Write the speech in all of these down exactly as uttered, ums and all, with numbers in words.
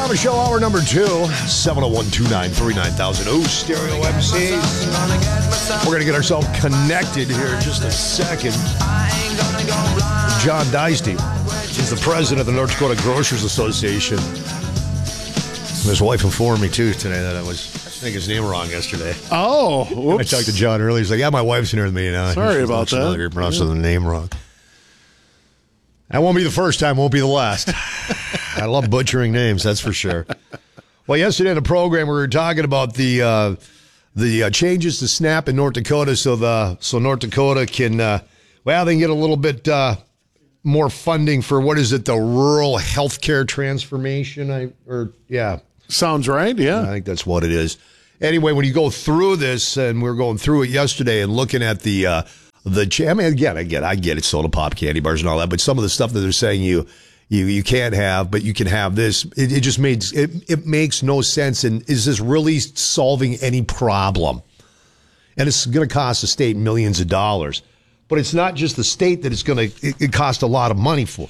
Thomas Show, hour number two, seven oh one, two nine three, nine thousand. Oh, Stereo M Cs. We're going to get ourselves connected here in just a second. John Deisty is the president of the North Dakota Grocers Association. His wife informed me, too, today that I was saying his name wrong yesterday. Oh, whoops. I talked to John earlier. He's like, yeah, my wife's in here with me now. Sorry about that. You're pronouncing yeah. the name wrong. That won't be the first time, won't be the last. I love butchering names, that's for sure. Well, yesterday in the program, we were talking about the uh, the uh, changes to SNAP in North Dakota so the so North Dakota can, uh, well, they can get a little bit uh, more funding for, what is it, the rural healthcare transformation? I or Yeah. Sounds right, yeah. I think that's what it is. Anyway, when you go through this, and we were going through it yesterday and looking at the uh, the, I mean, again, I get, I get it, soda pop, candy bars, and all that, but some of the stuff that they're saying you you you can't have, but you can have this, it, it just makes it it makes no sense. And is this really solving any problem? And it's going to cost the state millions of dollars, but it's not just the state that it's going to it, it cost a lot of money for.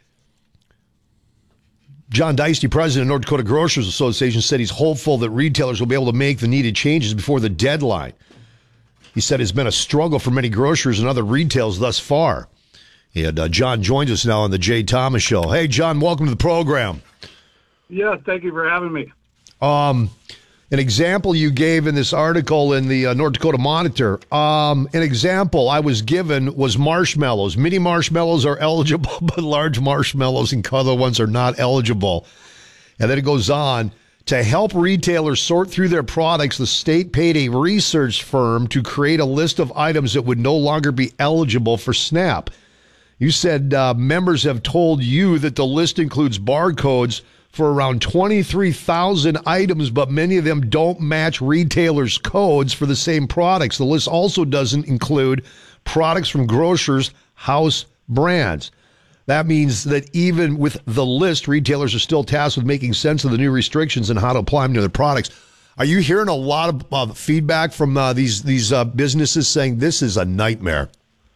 John Deisty, president of North Dakota Grocers Association, said he's hopeful that retailers will be able to make the needed changes before the deadline. He said it's been a struggle for many grocers and other retails thus far. And uh, John joins us now on the Jay Thomas Show. Hey, John, welcome to the program. Yes, thank you for having me. Um, an example you gave in this article in the uh, North Dakota Monitor, um, an example I was given was marshmallows. Mini marshmallows are eligible, but large marshmallows and other ones are not eligible. And then it goes on. To help retailers sort through their products, the state paid a research firm to create a list of items that would no longer be eligible for SNAP. You said uh, members have told you that the list includes barcodes for around twenty-three thousand items, but many of them don't match retailers' codes for the same products. The list also doesn't include products from grocers' house brands. That means that even with the list, retailers are still tasked with making sense of the new restrictions and how to apply them to their products. Are you hearing a lot of uh, feedback from uh, these these uh, businesses saying this is a nightmare?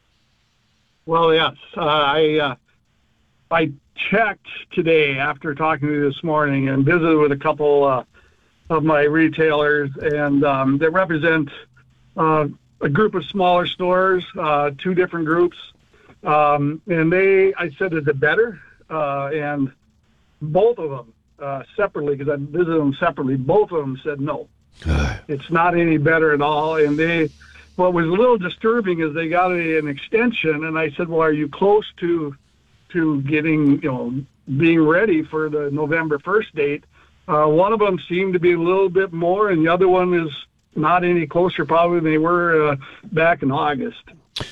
Well, yes. Uh, I uh, I checked today after talking to you this morning and visited with a couple uh, of my retailers, and um, they represent uh, a group of smaller stores, uh, two different groups. Um, and they, I said, is it better? Uh, and both of them, uh, separately, because I visited them separately, both of them said no. It's not any better at all. And they, what was a little disturbing is they got a, an extension, and I said, well, are you close to to getting, you know, being ready for the November first date? Uh, one of them seemed to be a little bit more, and the other one is not any closer probably than they were uh, back in August.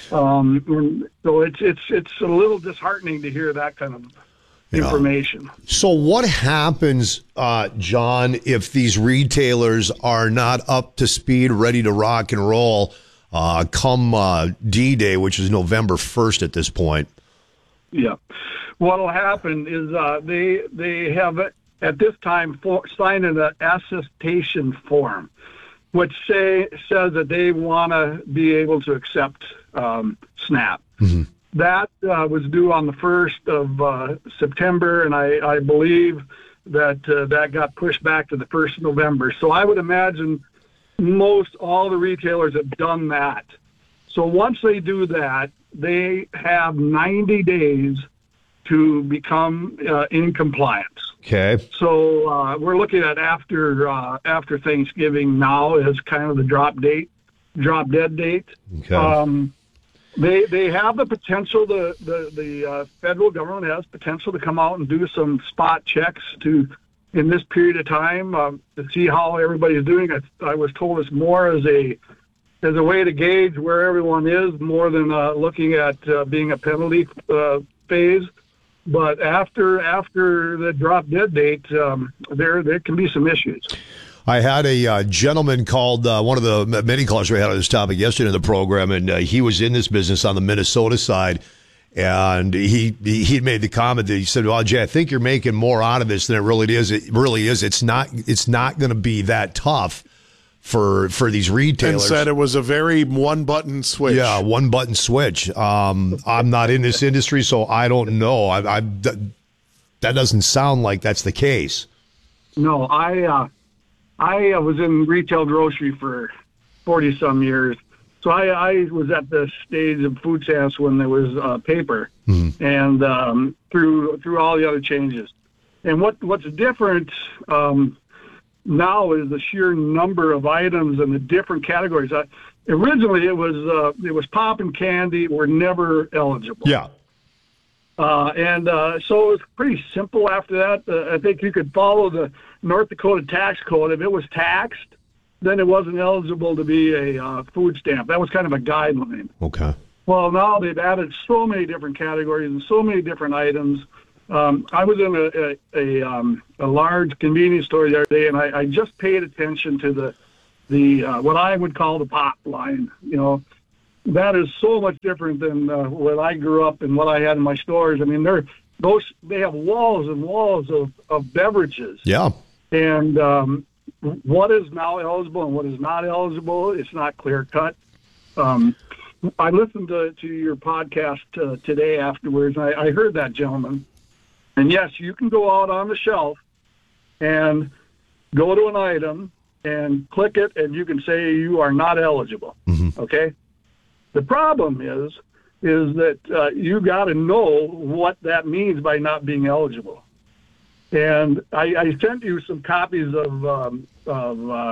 Um, so it's it's it's a little disheartening to hear that kind of information. Yeah. So what happens, uh, John, if these retailers are not up to speed, ready to rock and roll uh, come uh, D-Day, which is November first at this point? Yeah. What will happen is uh, they they have at this time for, signed an attestation form, which say says that they want to be able to accept um, SNAP. Mm-hmm. That uh, was due on the first of uh, September, and I, I believe that uh, that got pushed back to the first of November. So I would imagine most all the retailers have done that. So once they do that, they have ninety days to become uh, in compliance. Okay. So uh, we're looking at after uh, after Thanksgiving now as kind of the drop date, drop dead date. Okay. Um, they they have the potential. The the the uh, federal government has potential to come out and do some spot checks to in this period of time um, to see how everybody's doing. I, I was told it's more as a as a way to gauge where everyone is, more than uh, looking at uh, being a penalty uh, phase. But after after the drop dead date, um, there there can be some issues. I had a uh, gentleman called, uh, one of the many callers we had on this topic yesterday in the program, and uh, he was in this business on the Minnesota side, and he he made the comment that he said, "Well, Jay, I think you're making more out of this than it really is. It really is. It's not. It's not going to be that tough for for these retailers." And said it was a very one button switch. Yeah, one button switch. Um, I'm not in this industry, so I don't know. I, I that doesn't sound like that's the case. no, I uh, I uh, was in retail grocery for forty some years, so I, I was at the stage of food stamps when there was uh, paper, mm-hmm. and um, through through all the other changes. And what what's different um, now is the sheer number of items and the different categories. I, originally, it was uh, it was pop and candy were never eligible. Yeah. Uh, and uh, so it was pretty simple after that. Uh, I think you could follow the North Dakota tax code. If it was taxed, then it wasn't eligible to be a uh, food stamp. That was kind of a guideline. Okay. Well, now they've added so many different categories and so many different items. Um, I was in a, a, a, um, a large convenience store the other day, and I, I just paid attention to the the uh, what I would call the pop line. You know, that is so much different than uh, when I grew up and what I had in my stores. I mean, they're those they have walls and walls of, of beverages. Yeah. And um, what is now eligible and what is not eligible, it's not clear cut. Um, I listened to, to your podcast uh, today afterwards, and I, I heard that gentleman. And yes, you can go out on the shelf and go to an item and click it, and you can say you are not eligible. Mm-hmm. Okay. The problem is, is that uh, you got to know what that means by not being eligible. And I, I sent you some copies of um, of, uh,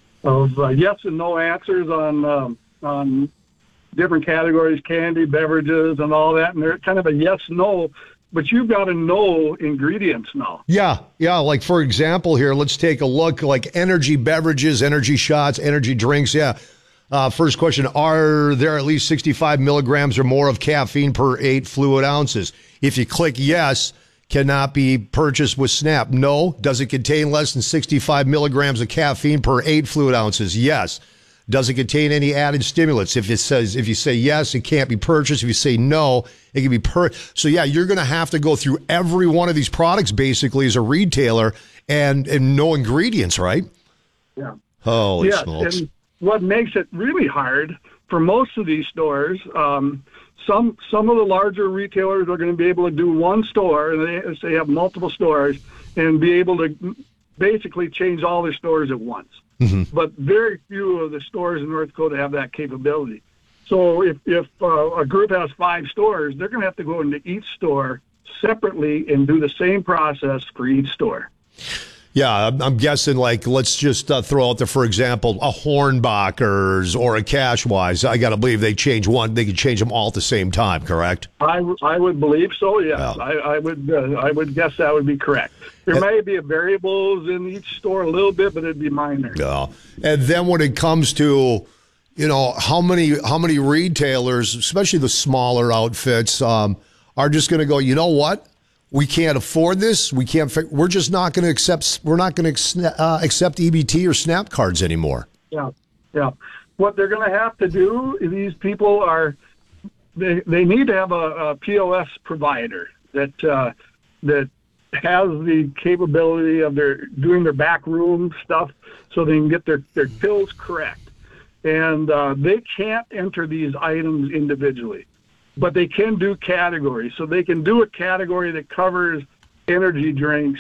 of uh, yes and no answers on um, on different categories, candy, beverages, and all that. And they're kind of a yes no. But you've got to know ingredients now. Yeah, yeah. Like, for example, here, let's take a look, like energy beverages, energy shots, energy drinks. Yeah. Uh, first question, are there at least sixty-five milligrams or more of caffeine per eight fluid ounces? If you click yes, cannot be purchased with SNAP. No. Does it contain less than sixty-five milligrams of caffeine per eight fluid ounces? Yes. Does it contain any added stimulants? If it says, if you say yes, it can't be purchased. If you say no, it can be per. So yeah, you're going to have to go through every one of these products basically as a retailer and, and know ingredients, right? Yeah. Holy yes, smokes. And what makes it really hard for most of these stores, um, some, some of the larger retailers are going to be able to do one store, and they, they have multiple stores, and be able to basically change all their stores at once. Mm-hmm. But very few of the stores in North Dakota have that capability. So if, if uh, a group has five stores, they're going to have to go into each store separately and do the same process for each store. Yeah, I'm, I'm guessing, like, let's just uh, throw out there, for example, a Hornbacher's or a Cashwise. I got to believe they change one. They can change them all at the same time, correct? I, w- I would believe so, yes. Yeah. I, I would uh, I would guess that would be correct. There and, may be a variables in each store a little bit, but it'd be minor. Yeah. And then when it comes to, you know, how many how many retailers, especially the smaller outfits, um, are just going to go, you know what? We can't afford this. We can't. We're just not going to accept. We're not going to uh, accept E B T or SNAP cards anymore. Yeah, yeah. What they're going to have to do, these people are, they they need to have a, a P O S provider that uh, that has the capability of their doing their backroom stuff, so they can get their their pills correct. And uh, they can't enter these items individually, but they can do categories. So they can do a category that covers energy drinks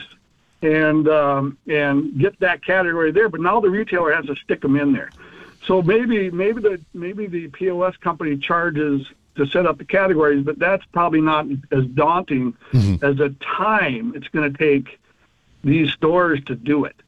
and um, and get that category there. But now the retailer has to stick them in there. So maybe maybe the maybe the P O S company charges to set up the categories, but that's probably not as daunting mm-hmm. as the time it's going to take these stores to do it.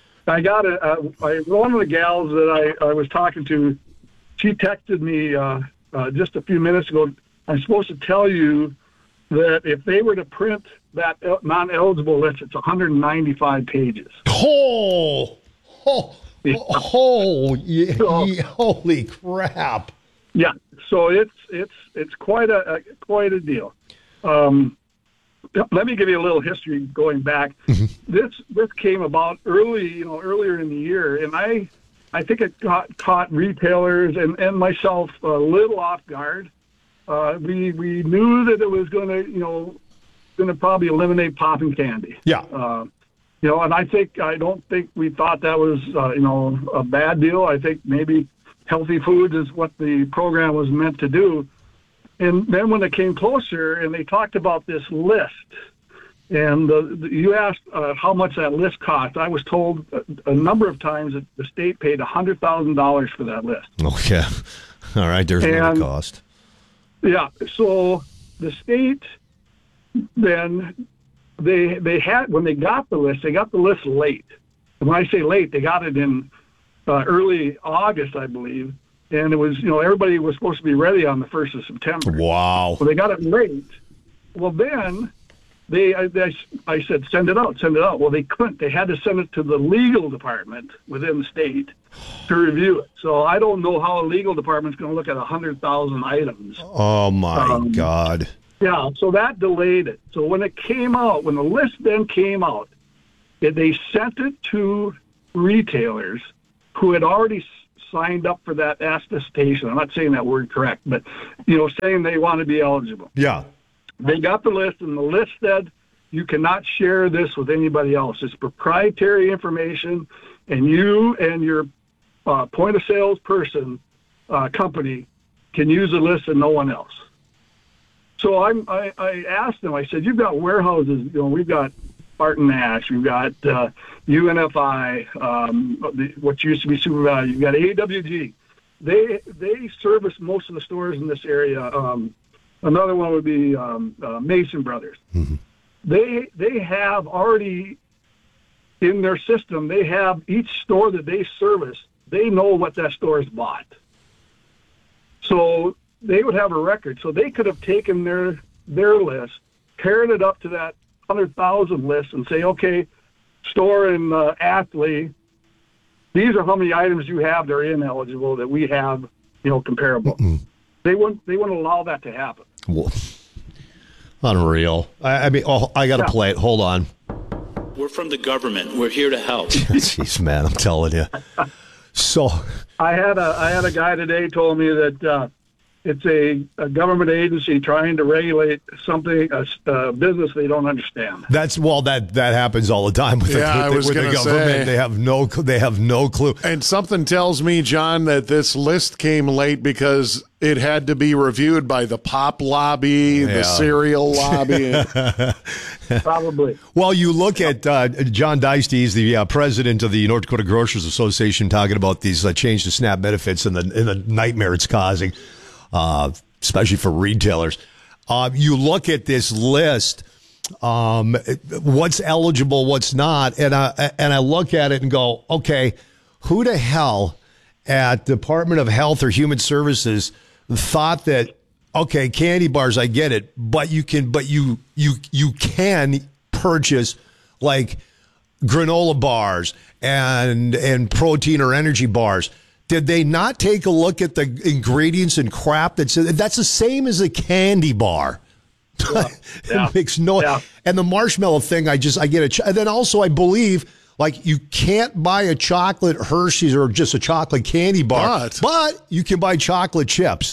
I got a, a I, one of the gals that I, I was talking to, she texted me uh, uh, just a few minutes ago. I'm supposed to tell you that if they were to print that non-eligible list, it's one hundred ninety-five pages. Oh, oh, yeah. oh, yeah, so, yeah, holy crap! Yeah, so it's it's it's quite a, a quite a deal. Um, let me give you a little history going back. Mm-hmm. This this came about early, you know, earlier in the year, and I I think it got caught retailers and, and myself a little off guard. Uh, we we knew that it was going to, you know, going to probably eliminate popping candy. Yeah. Uh, you know, and I think I don't think we thought that was uh, you know a bad deal. I think maybe healthy foods is what the program was meant to do. And then when it came closer and they talked about this list, And the, the, you asked uh, how much that list cost. I was told a, a number of times that the state paid one hundred thousand dollars for that list. Oh, yeah. All right, there's And- another cost. Yeah, so the state then, they they had, when they got the list, they got the list late. And when I say late, they got it in uh, early August, I believe. And it was, you know, everybody was supposed to be ready on the first of September. Wow. Well, they got it late. Well, then they, I, they, I said, send it out, send it out. Well, they couldn't. They had to send it to the legal department within the state to review it. So I don't know how a legal department's going to look at one hundred thousand items. Oh, my Um, God. Yeah, so that delayed it. So when it came out, when the list then came out, it, they sent it to retailers who had already s- signed up for that attestation. I'm not saying that word correct, but, you know, saying they want to be eligible. Yeah. They got the list, and the list said you cannot share this with anybody else. It's proprietary information, and you and your uh, point of sales person uh, company can use the list and no one else. So I'm, I, I asked them, I said, you've got warehouses, you know, we've got Barton Nash, we've got uh, U N F I, um, the, what used to be SuperValue, you've got A W G. They they service most of the stores in this area. Um, another one would be um, uh, Mason Brothers. Mm-hmm. They they have already in their system, they have each store that they service, they know what that store has bought. So they would have a record. So they could have taken their their list, paired it up to that one hundred thousand list and say, okay, store in uh, Athley, these are how many items you have that are ineligible that we have, you know, comparable. Mm-mm. They wouldn't they wouldn't allow that to happen. Well, unreal. I, I mean, oh, I got to Yeah. play it. Hold on. We're from the government. We're here to help. Jeez, man, I'm telling you. So, I had a I had a guy today told me that uh, it's a, a government agency trying to regulate something, a, a business they don't understand. that's well, that that happens all the time with the, Yeah, I with, was with the gonna government. say. They have no, they have no clue. And something tells me, John, that this list came late because it had to be reviewed by the pop lobby, Yeah. the cereal lobby. Probably. Well, you look at uh, John Deiste, he's the uh, president of the North Dakota Grocers Association, talking about these uh, change to SNAP benefits and the and the nightmare it's causing, uh, especially for retailers. Uh, you look at this list, um, what's eligible, what's not, and I and I look at it and go, okay, who the hell at Department of Health or Human Services thought that, okay, candy bars, I get it, but you can, but you, you, you can purchase like granola bars and, and protein or energy bars. Did they not take a look at the ingredients and crap that's, that's the same as a candy bar? Yeah. It makes no, Yeah. and the marshmallow thing, I just, I get it. And then also I believe, like, you can't buy a chocolate Hershey's or just a chocolate candy bar, But- but you can buy chocolate chips.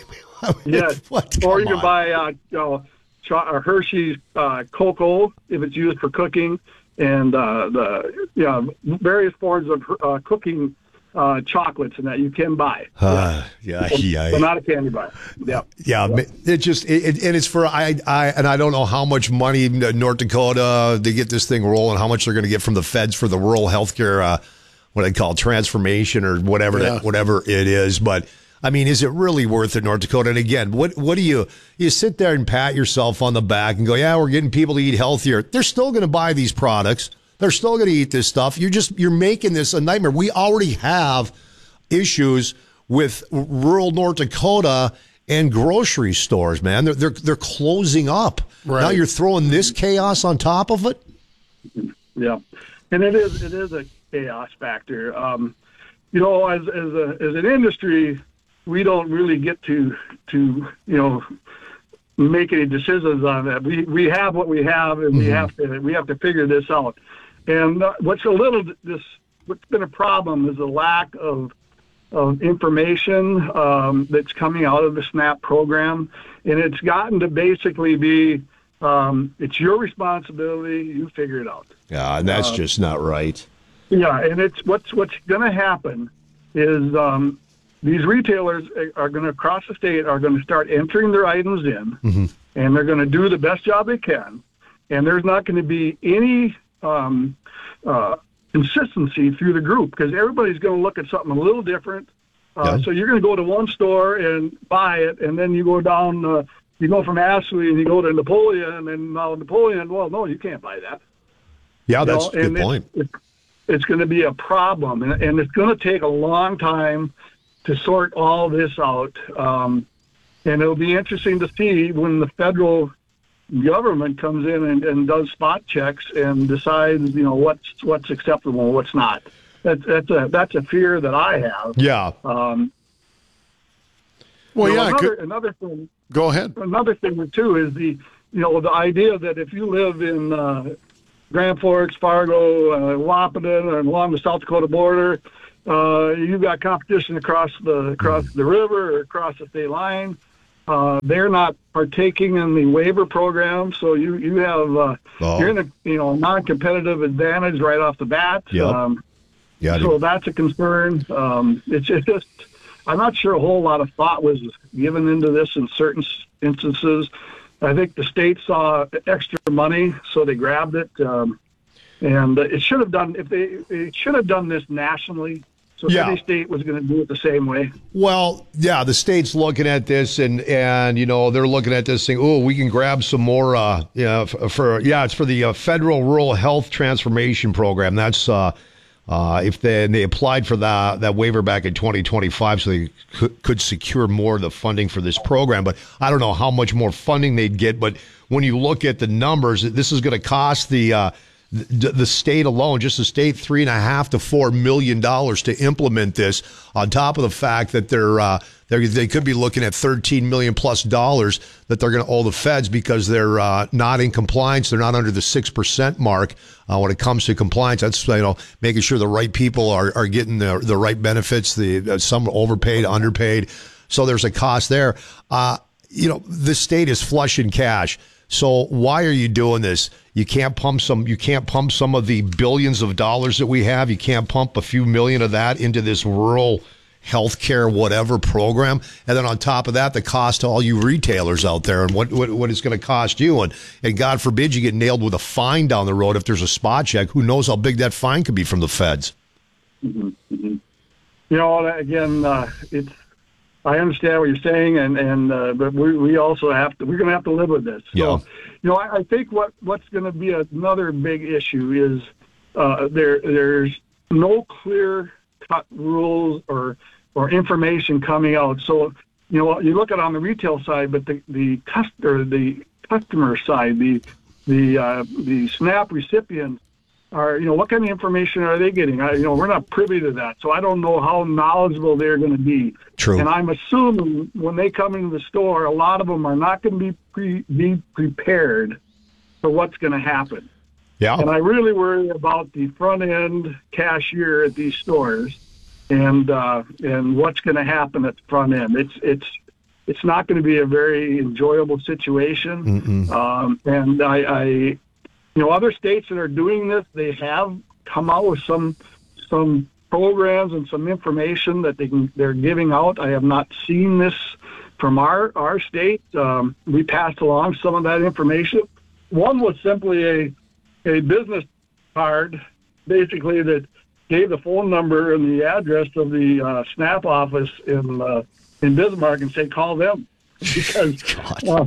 I mean, Yes. what? Or you Come can on. buy uh, you know, cho- uh, Hershey's uh, cocoa if it's used for cooking, and uh, the yeah various forms of uh, cooking uh, chocolates and that you can buy. Uh, yeah, yeah, But not a candy bar. Yeah. yeah. It just it, it, and it's for I I and I don't know how much money North Dakota to get this thing rolling, how much they're going to get from the feds for the rural healthcare, uh, what they call transformation or whatever Yeah. that whatever it is, but. I mean, is it really worth it, North Dakota? And again, what what do you you sit there and pat yourself on the back and go, yeah, we're getting people to eat healthier. They're still going to buy these products. They're still going to eat this stuff. You're just you're making this a nightmare. We already have issues with rural North Dakota and grocery stores, man. They're they're they're closing up. Right. Now you're throwing this chaos on top of it. Yeah, and it is it is a chaos factor. Um, you know, as as a as an industry, we don't really get to to you know make any decisions on that. We we have what we have, and we have to we have to figure this out. And uh, what's a little this what's been a problem is the lack of of information um, that's coming out of the SNAP program, and it's gotten to basically be um, it's your responsibility. You figure it out. Yeah, and that's just not right. Yeah, and it's what's what's going to happen is um, these retailers are going to across the state are going to start entering their items in, Mm-hmm. and they're going to do the best job they can. and there's not going to be any um, uh, consistency through the group because everybody's going to look at something a little different. Uh, Yeah. So you're going to go to one store and buy it, and then you go down, uh, you go from Ashley and you go to Napoleon, and now Napoleon, well, no, you can't buy that. Yeah, You that's know, a good and it's- point. It's, it's going to be a problem, and, and it's going to take a long time to sort all this out. Um, and it'll be interesting to see when the federal government comes in and, and does spot checks and decides, you know, what's what's acceptable and what's not. That's that's a that's a fear that I have. Yeah. Um, Well, you know, yeah. another, Good. another thing. Go ahead. Another thing too is the you know the idea that if you live in uh, Grand Forks, Fargo, uh, Wahpeton, and along the South Dakota border, uh, you've got competition across the across the river or across the state line. Uh, they're not partaking in the waiver program, so you you have uh, Oh. you're in a you know non-competitive advantage right off the bat. Yep. Um, Yeah. so that's a concern. Um, it's, it's just, I'm not sure a whole lot of thought was given into this in certain s- instances. I think the state saw extra money, so they grabbed it. Um, and it should have done, if they, it should have done this nationally. So Yeah. every state was going to do it the same way. Well, yeah, the state's looking at this, and and you know they're looking at this saying, oh, we can grab some more. Uh, yeah, for, for yeah, it's for the uh, Federal Rural Health Transformation Program. That's uh, uh, if they and they applied for that that waiver back in twenty twenty-five, so they could, could secure more of the funding for this program. But I don't know how much more funding they'd get. But when you look at the numbers, this is going to cost the. Uh, The, the state alone, just the state, three and a half to four million dollars to implement this. On top of the fact that they're, uh, they're they could be looking at thirteen million plus dollars that they're going to owe the feds because they're uh, not in compliance. They're not under the six percent mark uh, when it comes to compliance. That's you know making sure the right people are are getting the the right benefits. The uh, some overpaid, underpaid. So there's a cost there. Uh, you know the state is flush in cash. So why are you doing this? You can't pump some. You can't pump some of the billions of dollars that we have. You can't pump a few million of that into this rural healthcare whatever program. And then on top of that, the cost to all you retailers out there and what what, what it's going to cost you. And and God forbid you get nailed with a fine down the road if there's a spot check. Who knows how big that fine could be from the feds? Mm-hmm. Mm-hmm. You know, again, uh, it's. I understand what you're saying, and and uh, but we we also have to. We're going to have to live with this. So, Yeah. you know, I, I think what what's going to be another big issue is uh, there there's no clear cut rules or or information coming out. So, you know, you look at it on the retail side, but the the customer the customer side, the the uh, the SNAP recipients. Are you know what kind of information are they getting? I, you know we're not privy to that, so I don't know how knowledgeable they're going to be. True. And I'm assuming when they come into the store, a lot of them are not going to be pre, be prepared for what's going to happen. Yeah. And I really worry about the front end cashier at these stores, and uh, and what's going to happen at the front end. It's it's it's not going to be a very enjoyable situation. Um, and I. I You know, other states that are doing this, they have come out with some some programs and some information that they can they're giving out. I have not seen this from our our state. Um, we passed along some of that information. One was simply a a business card, basically that gave the phone number and the address of the uh, SNAP office in uh, in Bismarck and say call them because uh,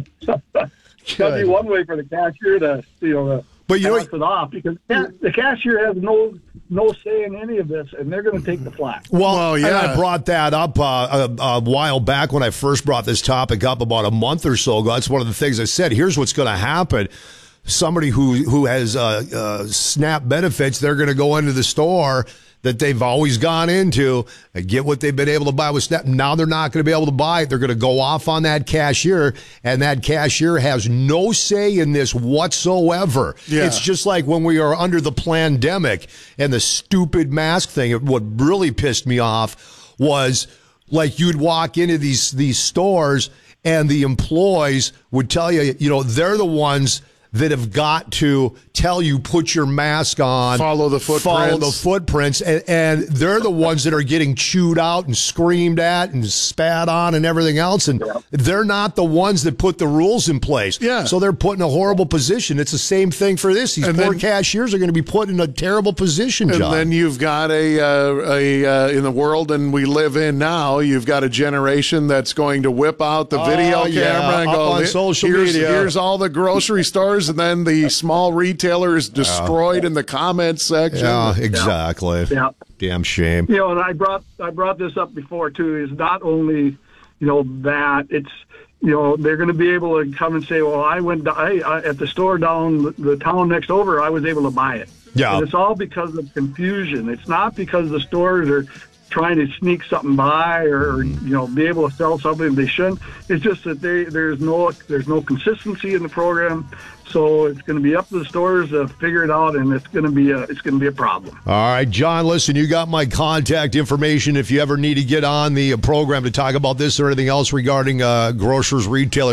that'd be one way for the cashier to you know. To, But you know, pass it off because the cashier has no no say in any of this, and they're going to take the flak. Well, Well, and yeah. I brought that up uh, a, a while back when I first brought this topic up about a month or so ago. That's one of the things I said. Here's what's going to happen. Somebody who, who has uh, uh, SNAP benefits, they're going to go into the store that they've always gone into and get what they've been able to buy with SNAP. Now they're not going to be able to buy it. They're going to go off on that cashier, and that cashier has no say in this whatsoever. Yeah. It's just like when we are under the pandemic and the stupid mask thing. What really pissed me off was like you'd walk into these these stores and the employees would tell you, you know, they're the ones that have got to tell you put your mask on, Follow the follow the footprints. footprints, and, and they're the ones that are getting chewed out and screamed at and spat on and everything else, and they're not the ones that put the rules in place. Yeah. So they're put in a horrible position. It's the same thing for this. These And poor then- cashiers are going to be put in a terrible position, And John. then you've got a, uh, a uh, in the world and we live in now, you've got a generation that's going to whip out the video Oh, yeah, camera and up go, on "Here- social here's, media." here's all the grocery stores, and then the small retailers destroyed in the comments section. yeah, exactly. Yeah. Damn shame. You know, and I brought I brought this up before too. Is not only, you know, that it's, you know, they're going to be able to come and say, well, I went I, I, at the store down the, the town next over, I was able to buy it. Yeah. And it's all because of confusion. It's not because the stores are trying to sneak something by or, you know, be able to sell something they shouldn't. It's just that they there's no there's no consistency in the program. So it's going to be up to the stores to figure it out, and it's going to be a it's going to be a problem. All right, John, listen, you got my contact information if you ever need to get on the program to talk about this or anything else regarding uh, grocers, retailers.